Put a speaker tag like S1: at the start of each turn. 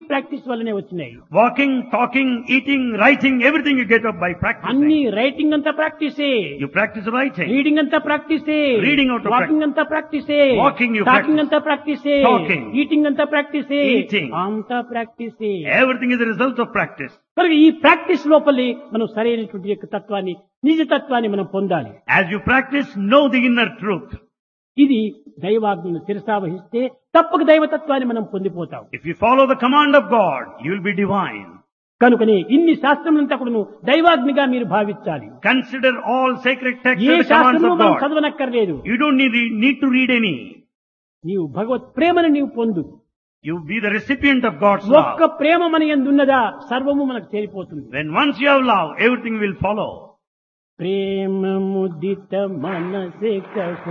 S1: Practice వల్లనే వచ్చినాయి.
S2: Walking, talking, eating, writing, everything you get up by
S1: అన్ని
S2: practicing.
S1: Writing అంతా ప్రాక్టీసే,
S2: You practice writing.
S1: రీడింగ్ అంతా ప్రాక్టీసే,
S2: Reading out of
S1: walking అంతా ప్రాక్టీసే,
S2: Walking you
S1: talking
S2: practice.
S1: అంతా ప్రాక్టీసే,
S2: Talking.
S1: Eating అంతా ప్రాక్టీసే,
S2: Eating.
S1: అంతా ప్రాక్టీసే.
S2: Everything is a result of practice.
S1: కనుక ఈ practice లోపలి మనం సరైనటువంటి యొక్క తత్వాన్ని, నిజ తత్వాన్ని మనం పొందాలి.
S2: As you practice, know the inner truth.
S1: ఇది దైవాజ్ఞను శిరసావహిస్తే తప్పక దైవతత్వాన్ని మనం పొందిపోతాం.
S2: If you follow the command of God, you will be divine.
S1: కనుకని ఇన్ని శాస్త్రములంతా కూడా దైవాజ్ఞగా మీరు భావించాలి.
S2: Consider all sacred texts
S1: A
S2: as the commands
S1: శాస్త్రము
S2: of
S1: మనం
S2: God.
S1: చదవనక్కర్లేదు.
S2: You don't need to read any.
S1: నీవు భగవత్ ప్రేమను నీవు పొందు.
S2: You be the recipient of God's
S1: ఒక్క
S2: love.
S1: ప్రేమ మన యందున్నదా సర్వము మనకు చేరిపోతుంది.
S2: When once you have love, everything will follow.
S1: ప్రేమ ముదిత మనసే కహ